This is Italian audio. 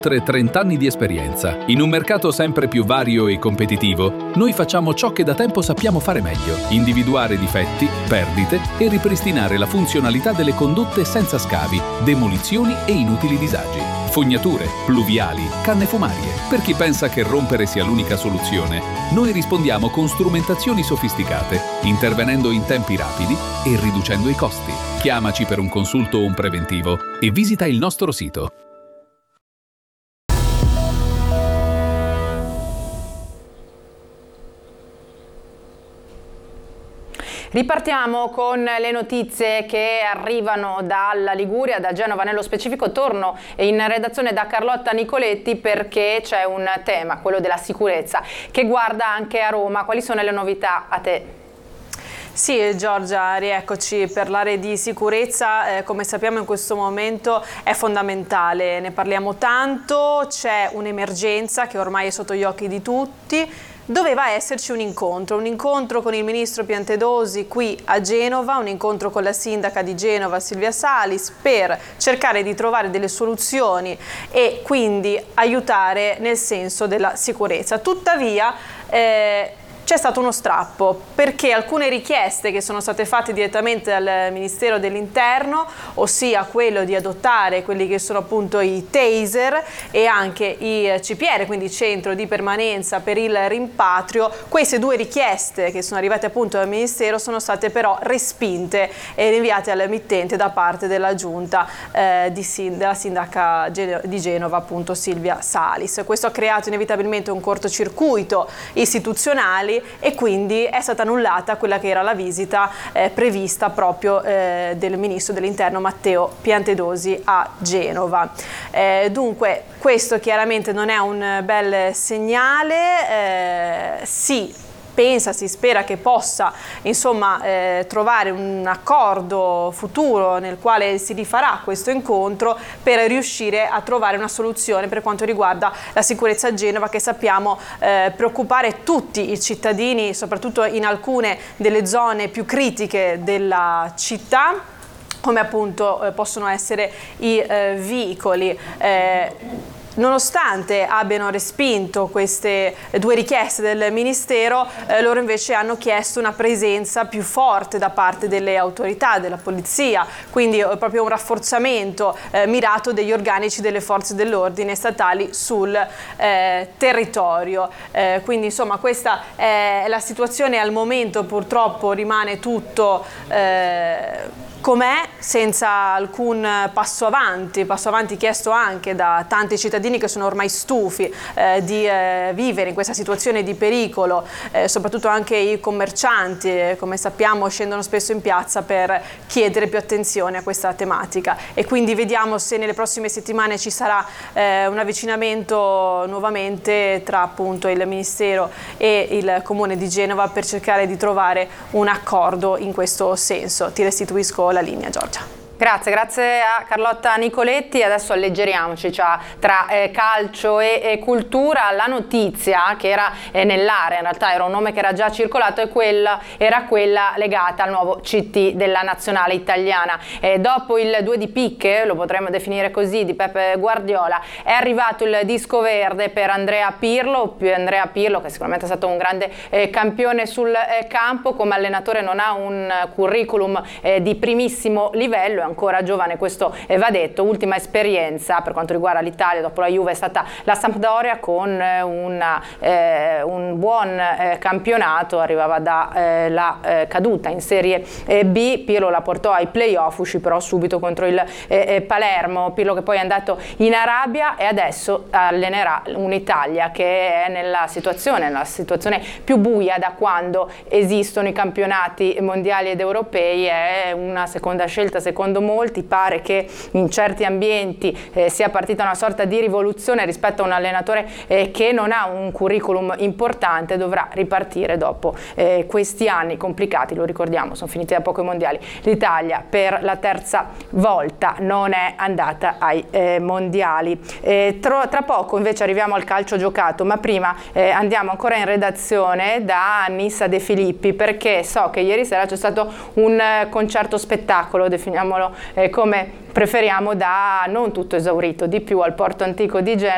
Oltre 30 anni di esperienza. In un mercato sempre più vario e competitivo, noi facciamo ciò che da tempo sappiamo fare meglio: individuare difetti, perdite e ripristinare la funzionalità delle condotte senza scavi, demolizioni e inutili disagi. Fognature, pluviali, canne fumarie. Per chi pensa che rompere sia l'unica soluzione, noi rispondiamo con strumentazioni sofisticate, intervenendo in tempi rapidi e riducendo i costi. Chiamaci per un consulto o un preventivo e visita il nostro sito. Ripartiamo con le notizie che arrivano dalla Liguria, da Genova nello specifico. Torno in redazione da Carlotta Nicoletti perché c'è un tema, quello della sicurezza, che guarda anche a Roma. Quali sono le novità a te? Sì, Giorgia, rieccoci. Parlare di sicurezza, come sappiamo in questo momento, è fondamentale. Ne parliamo tanto, c'è un'emergenza che ormai è sotto gli occhi di tutti. Doveva esserci un incontro con il ministro Piantedosi qui a Genova, un incontro con la sindaca di Genova Silvia Salis per cercare di trovare delle soluzioni e quindi aiutare nel senso della sicurezza. Tuttavia c'è stato uno strappo perché alcune richieste che sono state fatte direttamente dal Ministero dell'Interno, ossia quello di adottare quelli che sono appunto i taser e anche i CPR, quindi centro di permanenza per il rimpatrio, queste due richieste che sono arrivate appunto dal Ministero sono state però respinte e rinviate al mittente da parte della giunta della sindaca di Genova, appunto Silvia Salis. Questo ha creato inevitabilmente un cortocircuito istituzionale e quindi è stata annullata quella che era la visita prevista proprio del ministro dell'Interno Matteo Piantedosi a Genova. Dunque questo chiaramente non è un bel segnale, si spera che possa trovare un accordo futuro nel quale si rifarà questo incontro per riuscire a trovare una soluzione per quanto riguarda la sicurezza a Genova, che sappiamo preoccupare tutti i cittadini, soprattutto in alcune delle zone più critiche della città, come appunto possono essere i veicoli. Nonostante abbiano respinto queste due richieste del Ministero, loro invece hanno chiesto una presenza più forte da parte delle autorità, della polizia, quindi proprio un rafforzamento mirato degli organici delle forze dell'ordine statali sul territorio. Quindi insomma questa è la situazione al momento, purtroppo rimane tutto com'è, senza alcun passo avanti chiesto anche da tanti cittadini che sono ormai stufi di vivere in questa situazione di pericolo, soprattutto anche i commercianti, come sappiamo scendono spesso in piazza per chiedere più attenzione a questa tematica, e quindi vediamo se nelle prossime settimane ci sarà un avvicinamento nuovamente tra appunto il Ministero e il Comune di Genova per cercare di trovare un accordo in questo senso. Ti restituisco la linea, Giorgia. Grazie a Carlotta Nicoletti. Adesso alleggeriamoci, cioè, tra calcio e cultura. La notizia che era nell'area, in realtà era un nome che era già circolato, era quella legata al nuovo CT della nazionale italiana. Dopo il 2 di picche, lo potremmo definire così, di Pepe Guardiola, è arrivato il disco verde per Andrea Pirlo, che sicuramente è stato un grande campione sul campo. Come allenatore non ha un curriculum di primissimo livello, ancora giovane, questo va detto. Ultima esperienza per quanto riguarda l'Italia dopo la Juve è stata la Sampdoria, con un buon campionato, arrivava dalla caduta in Serie B. Pirlo la portò ai playoff, uscì però subito contro il Palermo. Pirlo che poi è andato in Arabia e adesso allenerà un'Italia che è nella situazione più buia da quando esistono i campionati mondiali ed europei. È una seconda scelta secondo molti. Pare che in certi ambienti sia partita una sorta di rivoluzione rispetto a un allenatore che non ha un curriculum importante, dovrà ripartire dopo questi anni complicati. Lo ricordiamo, sono finiti da poco i mondiali. L'Italia per la terza volta non è andata ai mondiali. Tra poco invece arriviamo al calcio giocato, ma prima andiamo ancora in redazione da Nissa De Filippi, perché so che ieri sera c'è stato un concerto spettacolo, definiamolo come preferiamo, da non tutto esaurito, di più al Porto Antico di Genova.